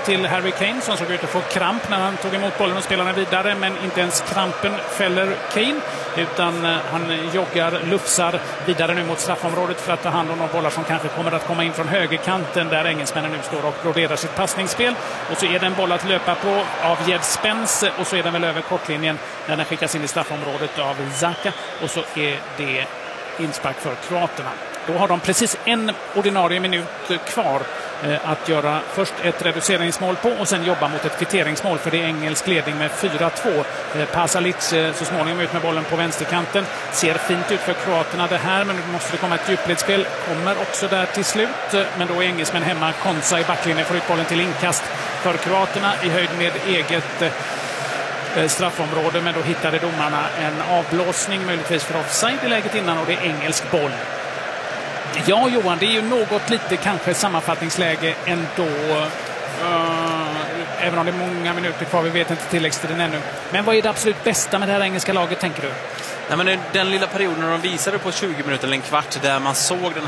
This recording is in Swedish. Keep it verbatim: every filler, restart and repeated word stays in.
till Harry Kane som såg ut att få kramp när han tog emot bollen och spelade vidare, men inte ens krampen fäller Kane, utan han joggar, lufsar vidare nu mot straffområdet för att ta hand om de bollar som kanske kommer att komma in från högerkanten där engelsmännen nu står och broderar sitt passningsspel. Och så är det en boll att löpa på av Jed Spence och så är den väl över kortlinjen när den skickas in i straffområdet av Xhaka och så är det inspark för kroaterna. Då har de precis en ordinarie minut kvar eh, att göra först ett reduceringsmål på och sen jobba mot ett kvitteringsmål, för det är engelsk ledning med fyra två. Eh, Pasalic eh, så småningom ut med bollen på vänsterkanten. Ser fint ut för kroaterna det här, men nu måste det komma ett djupledsspel. Kommer också där till slut, eh, men då är engelsmän hemma. Konsa i backlinjen får ut bollen till inkast för kroaterna i höjd med eget eh, straffområde, men då hittade domarna en avblåsning möjligtvis för offside i läget innan och det är engelsk boll. Ja, Johan, det är ju något lite kanske sammanfattningsläge ändå. Uh, även om det är många minuter kvar, vi vet inte tilläggstiden ännu. Men vad är det absolut bästa med det här engelska laget, tänker du? Nej, men den lilla perioden när de visade på tjugo minuter eller en kvart där man såg den